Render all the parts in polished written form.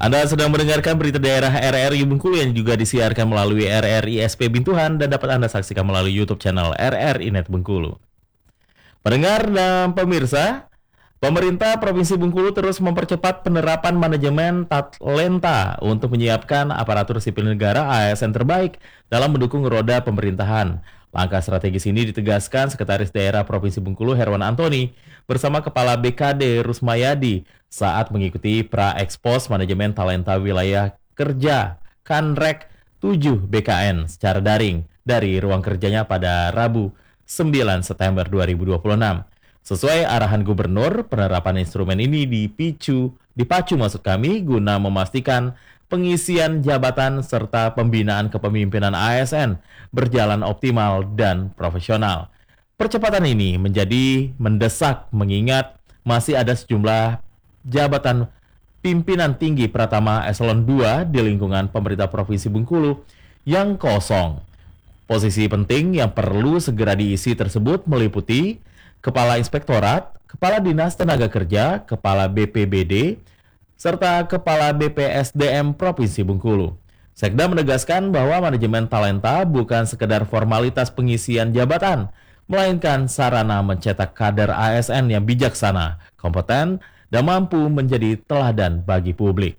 Anda sedang mendengarkan berita daerah RRI Bengkulu yang juga disiarkan melalui RRI SP Bintuhan dan dapat Anda saksikan melalui YouTube channel RRI Net Bengkulu. Pendengar dan pemirsa, pemerintah Provinsi Bengkulu terus mempercepat penerapan manajemen talenta untuk menyiapkan aparatur sipil negara ASN terbaik dalam mendukung roda pemerintahan. Langkah strategis ini ditegaskan Sekretaris Daerah Provinsi Bengkulu Herwan Antoni bersama Kepala BKD Rusmayadi saat mengikuti pra-ekspos manajemen talenta wilayah kerja Kanrek 7 BKN secara daring dari ruang kerjanya pada Rabu 9 September 2026. Sesuai arahan Gubernur, penerapan instrumen ini dipacu guna memastikan pengisian jabatan serta pembinaan kepemimpinan ASN berjalan optimal dan profesional. Percepatan ini menjadi mendesak mengingat masih ada sejumlah jabatan pimpinan tinggi Pratama Eselon 2 di lingkungan pemerintah Provinsi Bengkulu yang kosong. Posisi penting yang perlu segera diisi tersebut meliputi Kepala Inspektorat, Kepala Dinas Tenaga Kerja, Kepala BPBD, serta Kepala BPSDM Provinsi Bengkulu. Sekda menegaskan bahwa manajemen talenta bukan sekedar formalitas pengisian jabatan, melainkan sarana mencetak kader ASN yang bijaksana, kompeten, dan mampu menjadi teladan bagi publik.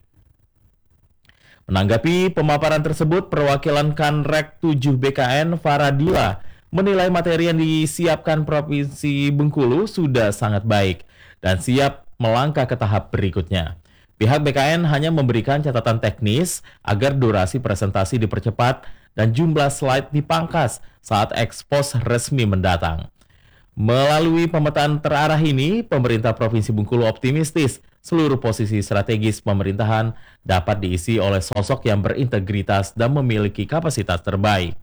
Menanggapi pemaparan tersebut, perwakilan Kanrek 7 BKN Faradila menilai materi yang disiapkan Provinsi Bengkulu sudah sangat baik dan siap melangkah ke tahap berikutnya. Pihak BKN hanya memberikan catatan teknis agar durasi presentasi dipercepat dan jumlah slide dipangkas saat ekspos resmi mendatang. Melalui pemetaan terarah ini, pemerintah Provinsi Bengkulu optimistis seluruh posisi strategis pemerintahan dapat diisi oleh sosok yang berintegritas dan memiliki kapasitas terbaik.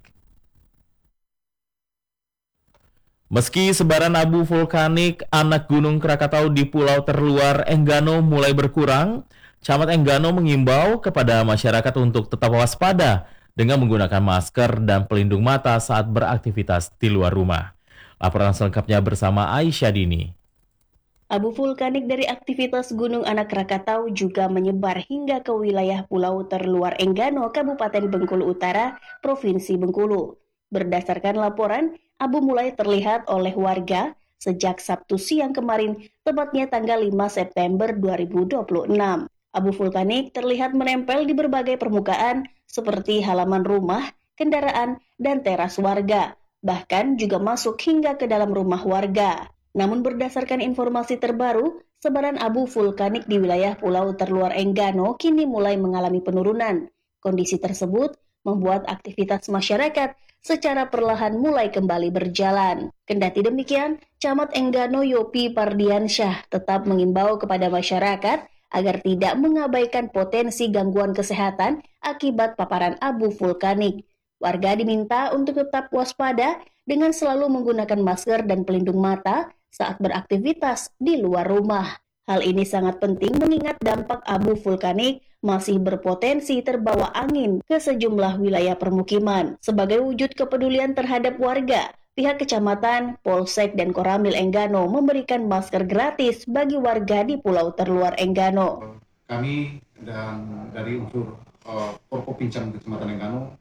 Meski sebaran abu vulkanik anak Gunung Krakatau di Pulau Terluar Enggano mulai berkurang, Camat Enggano mengimbau kepada masyarakat untuk tetap waspada dengan menggunakan masker dan pelindung mata saat beraktivitas di luar rumah. Laporan selengkapnya bersama Aisyah Dini. Abu vulkanik dari aktivitas Gunung Anak Krakatau juga menyebar hingga ke wilayah Pulau Terluar Enggano, Kabupaten Bengkulu Utara, Provinsi Bengkulu. Berdasarkan laporan, abu mulai terlihat oleh warga sejak Sabtu siang kemarin, tepatnya tanggal 5 September 2026. Abu vulkanik terlihat menempel di berbagai permukaan seperti halaman rumah, kendaraan, dan teras warga, bahkan juga masuk hingga ke dalam rumah warga. Namun berdasarkan informasi terbaru, sebaran abu vulkanik di wilayah Pulau Terluar Enggano kini mulai mengalami penurunan. Kondisi tersebut membuat aktivitas masyarakat secara perlahan mulai kembali berjalan. Kendati demikian, Camat Enggano Yopi Pardiansyah tetap mengimbau kepada masyarakat agar tidak mengabaikan potensi gangguan kesehatan akibat paparan abu vulkanik. Warga diminta untuk tetap waspada dengan selalu menggunakan masker dan pelindung mata saat beraktivitas di luar rumah. Hal ini sangat penting mengingat dampak abu vulkanik masih berpotensi terbawa angin ke sejumlah wilayah permukiman. Sebagai wujud kepedulian terhadap warga, pihak kecamatan, Polsek, dan Koramil Enggano memberikan masker gratis bagi warga di Pulau Terluar Enggano. Kami dan dari unsur Forkopincam Kecamatan Enggano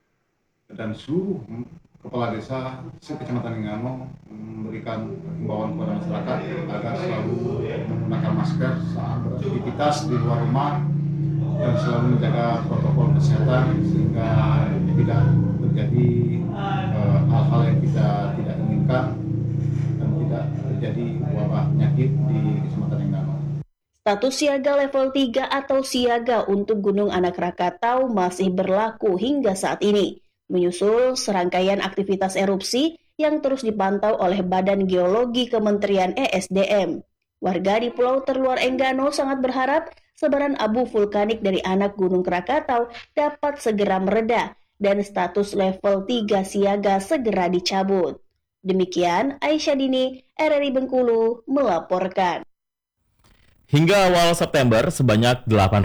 dan seluruh Kepala Desa Kecamatan Enggano memberikan himbauan kepada masyarakat agar selalu menggunakan masker saat beraktivitas di luar rumah dan selalu menjaga protokol kesehatan sehingga tidak terjadi hal-hal yang kita tidak inginkan dan tidak terjadi wabah penyakit di Kecamatan Enggano. Status siaga level 3 atau siaga untuk Gunung Anak Krakatau masih berlaku hingga saat ini, menyusul serangkaian aktivitas erupsi yang terus dipantau oleh Badan Geologi Kementerian ESDM. Warga di Pulau Terluar Enggano sangat berharap sebaran abu vulkanik dari anak Gunung Krakatau dapat segera mereda dan status level 3 siaga segera dicabut. Demikian Aisyah Dini, RRI Bengkulu melaporkan. Hingga awal September, sebanyak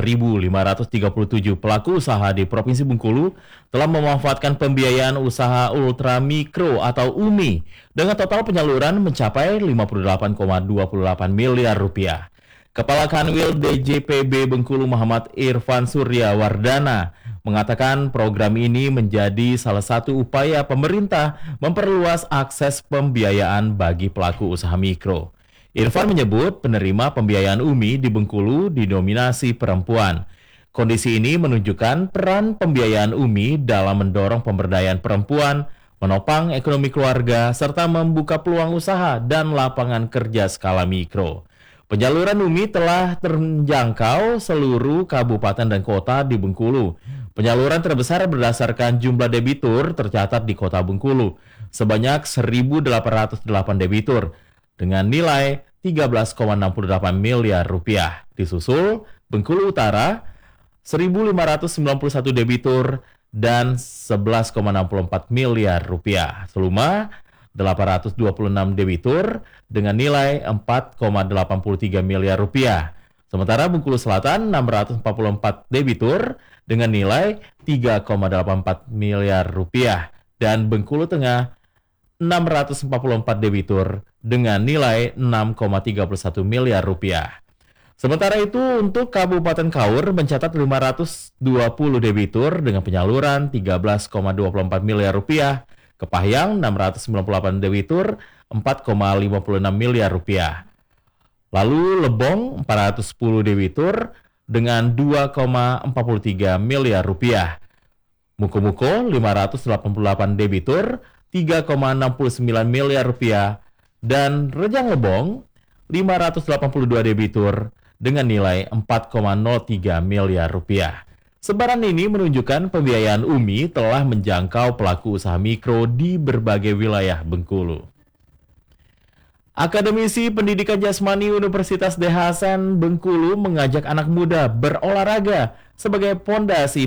8.537 pelaku usaha di Provinsi Bengkulu telah memanfaatkan pembiayaan usaha ultra mikro atau UMI dengan total penyaluran mencapai 58,28 miliar rupiah. Kepala Kanwil DJPB Bengkulu Muhammad Irfan Suryawardana mengatakan program ini menjadi salah satu upaya pemerintah memperluas akses pembiayaan bagi pelaku usaha mikro. Irfan menyebut penerima pembiayaan UMI di Bengkulu didominasi perempuan. Kondisi ini menunjukkan peran pembiayaan UMI dalam mendorong pemberdayaan perempuan, menopang ekonomi keluarga, serta membuka peluang usaha dan lapangan kerja skala mikro. Penyaluran UMI telah terjangkau seluruh kabupaten dan kota di Bengkulu. Penyaluran terbesar berdasarkan jumlah debitur tercatat di kota Bengkulu, sebanyak 1.808 debitur, dengan nilai 13,68 miliar rupiah. Disusul Bengkulu Utara, 1.591 debitur, dan 11,64 miliar rupiah. Seluma, 826 debitur dengan nilai 4,83 miliar rupiah. Sementara Bengkulu Selatan 644 debitur dengan nilai 3,84 miliar rupiah dan Bengkulu Tengah 644 debitur dengan nilai 6,31 miliar rupiah. Sementara itu untuk Kabupaten Kaur mencatat 520 debitur dengan penyaluran 13,24 miliar rupiah. Kepahyang 698 debitur 4,56 miliar rupiah. Lalu Lebong 410 debitur dengan 2,43 miliar rupiah. Muko-Muko 588 debitur 3,69 miliar rupiah dan Rejang Lebong 582 debitur dengan nilai 4,03 miliar rupiah. Sebaran ini menunjukkan pembiayaan UMI telah menjangkau pelaku usaha mikro di berbagai wilayah Bengkulu. Akademisi Pendidikan Jasmani Universitas Deh Hasan Bengkulu mengajak anak muda berolahraga sebagai pondasi